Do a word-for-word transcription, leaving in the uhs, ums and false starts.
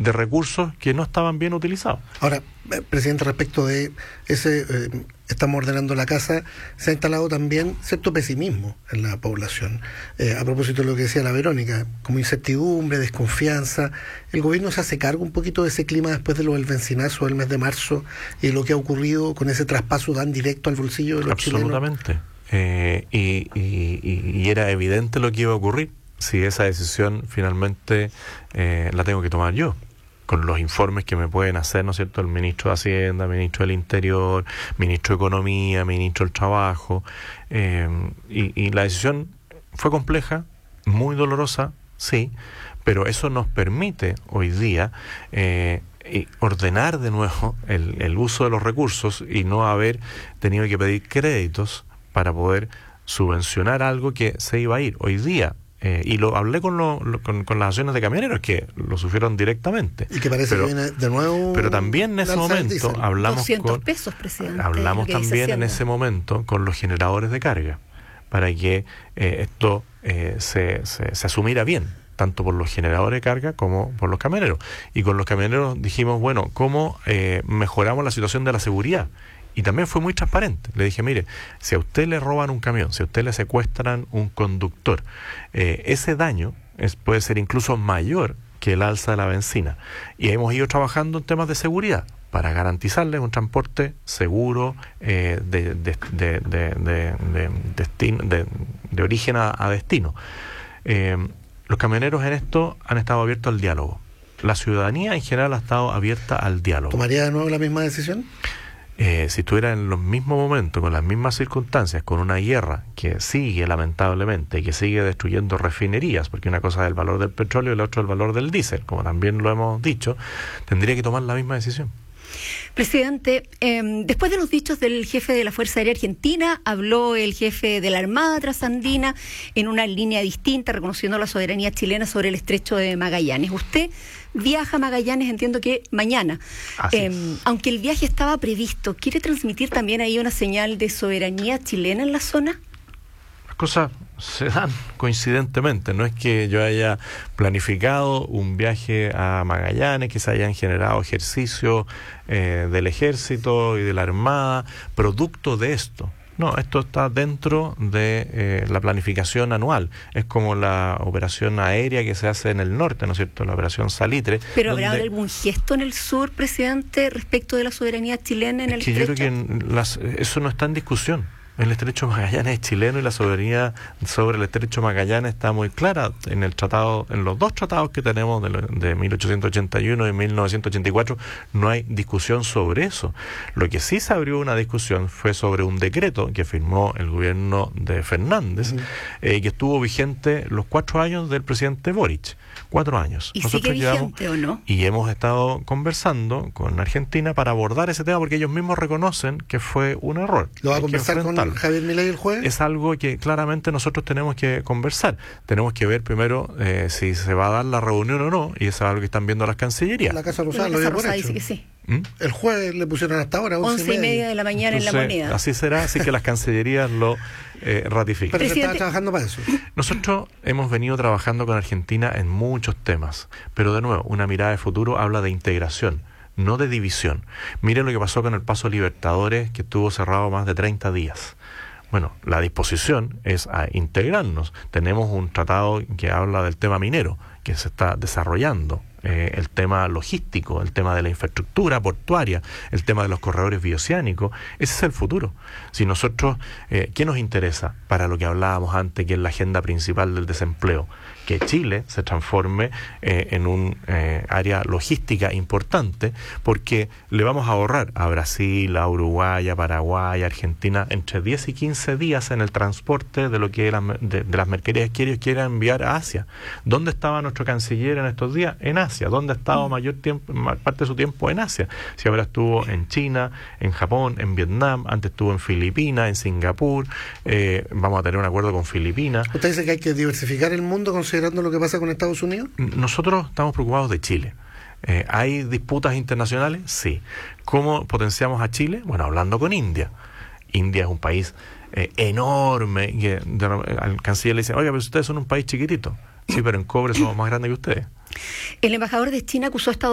de recursos que no estaban bien utilizados. Ahora, eh, presidente, respecto de ese, eh, estamos ordenando la casa, se ha instalado también cierto pesimismo en la población. Eh, a propósito de lo que decía la Verónica, como incertidumbre, desconfianza, ¿el gobierno se hace cargo un poquito de ese clima después de los bencinazos del mes de marzo y lo que ha ocurrido con ese traspaso tan directo al bolsillo de los Absolutamente. chilenos? Eh, y, y, y, y era evidente lo que iba a ocurrir si esa decisión finalmente eh, la tengo que tomar yo, con los informes que me pueden hacer, ¿no es cierto?, el ministro de Hacienda, ministro del Interior, ministro de Economía, ministro del Trabajo, eh, y, y la decisión fue compleja, muy dolorosa, sí, pero eso nos permite hoy día eh, ordenar de nuevo el, el uso de los recursos y no haber tenido que pedir créditos para poder subvencionar algo que se iba a ir. Hoy día, eh, y lo hablé con, lo, lo, con, con las asociaciones de camioneros que lo sufrieron directamente. Y que parece pero, que viene de nuevo. Pero también en ese momento hablamos doscientos con, pesos, presidente, hablamos también en ese momento con los generadores de carga para que eh, esto eh, se, se, se asumiera bien, tanto por los generadores de carga como por los camioneros. Y con los camioneros dijimos, bueno, ¿cómo eh, mejoramos la situación de la seguridad? Y también fue muy transparente. Le dije, mire, si a usted le roban un camión, si a usted le secuestran un conductor, eh, ese daño es, puede ser incluso mayor que el alza de la benzina. Y hemos ido trabajando en temas de seguridad para garantizarles un transporte seguro eh, de, de, de, de, de, de, destino, de, de origen a, a destino. Eh, los camioneros en esto han estado abiertos al diálogo. La ciudadanía en general ha estado abierta al diálogo. ¿Tomaría de nuevo la misma decisión? Eh, si estuviera en los mismos momentos, con las mismas circunstancias, con una guerra que sigue lamentablemente, que sigue destruyendo refinerías, porque una cosa es el valor del petróleo y la otra el valor del diésel, como también lo hemos dicho, tendría que tomar la misma decisión. Presidente, eh, después de los dichos del jefe de la Fuerza Aérea Argentina, habló el jefe de la Armada Trasandina en una línea distinta, reconociendo la soberanía chilena sobre el estrecho de Magallanes. Usted viaja a Magallanes, entiendo que mañana. Eh, aunque el viaje estaba previsto, ¿quiere transmitir también ahí una señal de soberanía chilena en la zona? Las cosas se dan coincidentemente, no es que yo haya planificado un viaje a Magallanes, que se hayan generado ejercicios eh, del ejército y de la Armada, producto de esto. No, esto está dentro de eh, la planificación anual. Es como la operación aérea que se hace en el norte, ¿no es cierto? La operación Salitre. ¿Pero habrá donde... algún gesto en el sur, presidente, respecto de la soberanía chilena en es el que estrecho? Yo creo que las, eso no está en discusión. El estrecho Magallanes es chileno y la soberanía sobre el estrecho Magallanes está muy clara en el tratado, en los dos tratados que tenemos de, de mil ochocientos ochenta y uno y mil novecientos ochenta y cuatro, no hay discusión sobre eso. Lo que sí se abrió una discusión fue sobre un decreto que firmó el gobierno de Fernández, uh-huh. eh, que estuvo vigente los cuatro años del presidente Boric. Cuatro años. ¿Y Nosotros sigue vigente o no? Y hemos estado conversando con Argentina para abordar ese tema porque ellos mismos reconocen que fue un error. ¿Lo va a conversar con Javier Milei el jueves? Es algo que claramente nosotros tenemos que conversar. Tenemos que ver primero eh, si se va a dar la reunión o no, y eso es algo que están viendo las cancillerías. La Casa Rosada lo dio por hecho. Dice que sí. ¿Mm? El jueves le pusieron hasta ahora once y media de la mañana. Entonces, en La Moneda. Así será, así que las cancillerías lo eh, ratifican. Pero se está trabajando para eso. Nosotros hemos venido trabajando con Argentina en muchos temas, pero de nuevo, una mirada de futuro habla de integración, no de división. Miren lo que pasó con el Paso Libertadores, que estuvo cerrado más de treinta días. Bueno, la disposición es a integrarnos. Tenemos un tratado que habla del tema minero, que se está desarrollando. Eh, el tema logístico, el tema de la infraestructura portuaria, el tema de los corredores bioceánicos, ese es el futuro. Si nosotros, eh, ¿qué nos interesa para lo que hablábamos antes, que es la agenda principal del desempleo? Que Chile se transforme eh, en un eh, área logística importante, porque le vamos a ahorrar a Brasil, a Uruguay, a Paraguay, a Argentina, entre diez y quince días en el transporte de lo que la, de, de las mercaderías que ellos quieran enviar a Asia. ¿Dónde estaba nuestro canciller en estos días? En Asia. ¿Dónde ha estado mayor tiempo, parte de su tiempo? En Asia. Si ahora estuvo en China, en Japón, en Vietnam, antes estuvo en Filipinas, en Singapur, eh, vamos a tener un acuerdo con Filipinas. ¿Usted dice que hay que diversificar el mundo considerando lo que pasa con Estados Unidos? Nosotros estamos preocupados de Chile. Eh, ¿Hay disputas internacionales? Sí. ¿Cómo potenciamos a Chile? Bueno, hablando con India. India es un país eh, enorme. Que de, al canciller le dice, oiga, pero ustedes son un país chiquitito. Sí, pero en cobre somos más grandes que ustedes. El embajador de China acusó a Estados